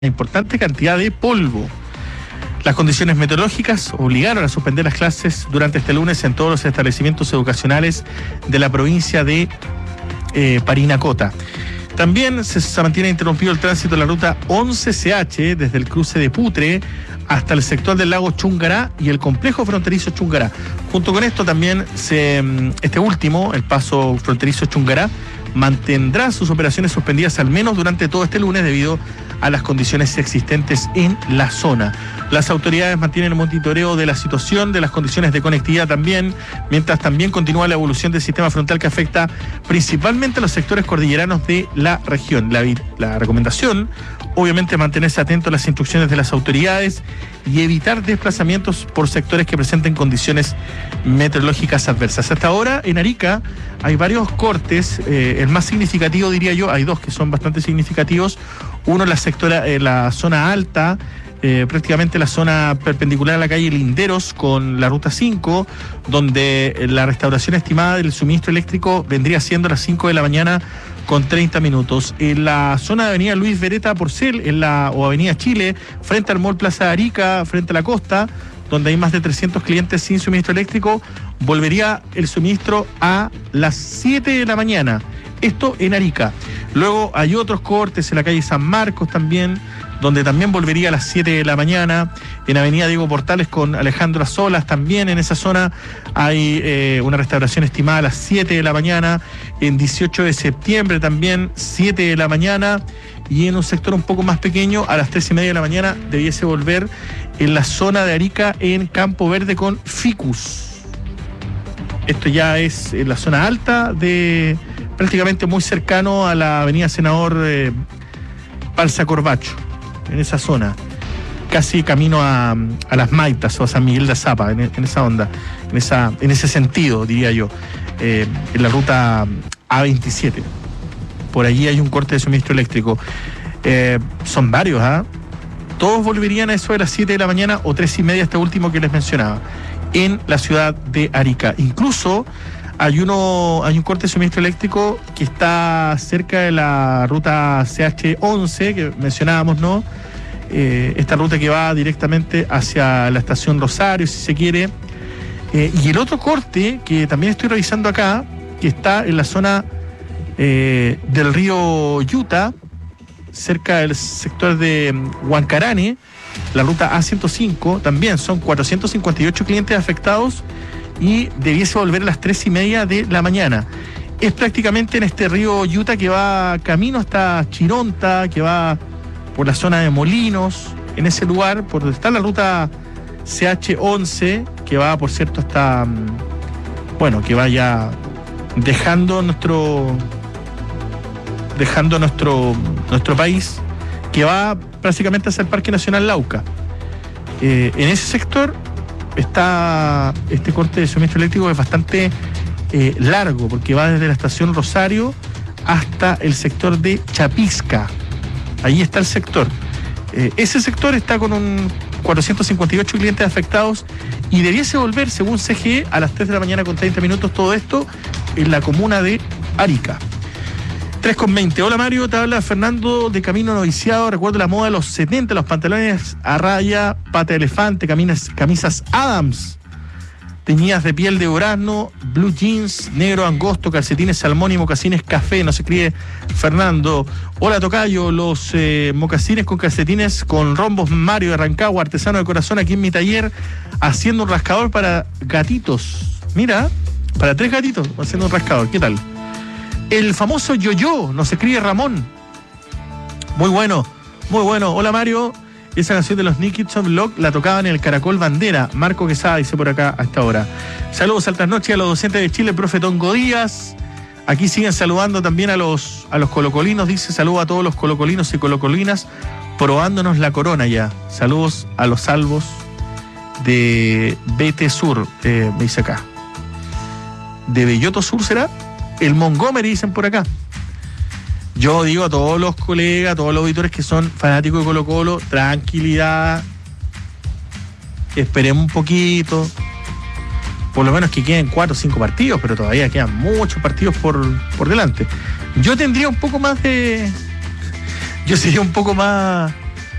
importante cantidad de polvo. Las condiciones meteorológicas obligaron a suspender las clases durante este lunes en todos los establecimientos educacionales de la provincia de Parinacota. También se mantiene interrumpido el tránsito de la ruta 11CH desde el cruce de Putre hasta el sector del lago Chungará y el complejo fronterizo Chungará. Junto con esto también este último, el paso fronterizo Chungará, mantendrá sus operaciones suspendidas al menos durante todo este lunes debido a las condiciones existentes en la zona. Las autoridades mantienen el monitoreo de la situación, de las condiciones de conectividad también, mientras también continúa la evolución del sistema frontal que afecta principalmente a los sectores cordilleranos de la región. La recomendación, obviamente, mantenerse atento a las instrucciones de las autoridades y evitar desplazamientos por sectores que presenten condiciones meteorológicas adversas. Hasta ahora, en Arica, hay varios cortes. El más significativo, diría yo, hay dos que son bastante significativos. Uno en la zona alta, prácticamente la zona perpendicular a la calle Linderos con la ruta 5, donde la restauración estimada del suministro eléctrico vendría siendo a las 5 de la mañana con 30 minutos. En la zona de avenida Luis Beretta Porcel, o avenida Chile, frente al Mall Plaza de Arica, frente a la costa, donde hay más de 300 clientes sin suministro eléctrico, volvería el suministro a las 7 de la mañana. Esto en Arica. Luego hay otros cortes en la calle San Marcos también, donde también volvería a las 7 de la mañana. En avenida Diego Portales con Alejandro Solas también en esa zona hay una restauración estimada a las 7 de la mañana. En 18 de septiembre también 7 de la mañana. Y en un sector un poco más pequeño, a las 3:30 de la mañana, debiese volver en la zona de Arica en Campo Verde con Ficus. Esto ya es en la zona alta prácticamente muy cercano a la avenida Senador Balsa Corbacho, en esa zona, casi camino a Las Maitas o a San Miguel de Azapa, en esa onda, en ese sentido, diría yo, en la ruta A27. Por allí hay un corte de suministro eléctrico. Son varios, Todos volverían a eso de las 7 de la mañana o 3:30, este último que les mencionaba, en la ciudad de Arica. Incluso hay un corte de suministro eléctrico que está cerca de la ruta CH11 que mencionábamos, ¿no? Esta ruta que va directamente hacia la estación Rosario, si se quiere. Y el otro corte que también estoy revisando acá, que está en la zona del río Yuta, cerca del sector de Huancarane, la ruta A105, también son 458 clientes afectados y debiese volver a las 3:30 de la mañana. Es prácticamente en este río Yuta que va camino hasta Chironta, que va por la zona de Molinos, en ese lugar, por donde está la ruta CH11, que va, por cierto, hasta, que vaya dejando nuestro país, que va prácticamente hacia el Parque Nacional Lauca. En ese sector está este corte de suministro eléctrico, es bastante largo, porque va desde la estación Rosario hasta el sector de Chapisca. Ahí está el sector. Ese sector está con 458 clientes afectados y debiese volver, según CGE, a las 3 de la mañana con 30 minutos, todo esto en la comuna de Arica. 3:20. Hola Mario, te habla Fernando de Camino Noviciado. Recuerdo la moda de los 70, los pantalones a raya, pata de elefante, camisas Adams, teñidas de piel de durazno, blue jeans, negro angosto, calcetines salmón y mocasines café. Nos escribe Fernando. Hola tocayo, los mocasines con calcetines con rombos Mario de Rancagua, artesano de corazón, aquí en mi taller, haciendo un rascador para gatitos. Mira, para 3 gatitos, haciendo un rascador. ¿Qué tal? El famoso yo-yo, nos escribe Ramón. Muy bueno, muy bueno. Hola Mario, esa canción de los New Kids on the Block la tocaban en el Caracol Bandera. Marco Quesada dice por acá a esta hora. Saludos, altas noches a los docentes de Chile, el profe Tongo Díaz. Aquí siguen saludando también a los colocolinos, dice. Saludos a todos los colocolinos y colocolinas, probándonos la corona ya. Saludos a los salvos de BT Sur, me dice acá. ¿De Belloto Sur será? El Montgomery, dicen por acá. Yo digo a todos los colegas, a todos los auditores que son fanáticos de Colo-Colo, tranquilidad, esperemos un poquito, por lo menos que queden 4 o 5 partidos, pero todavía quedan muchos partidos por delante. Yo tendría un poco más de... Yo sería un poco más